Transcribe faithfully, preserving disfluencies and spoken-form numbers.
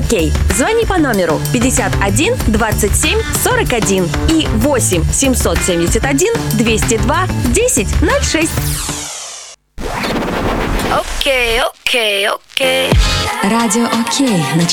«Окей». Звони по номеру пятьдесят один двадцать семь сорок один и восемь семьсот семьдесят один двести два десять ноль шесть. Окей, окей, окей. Радио «Окей».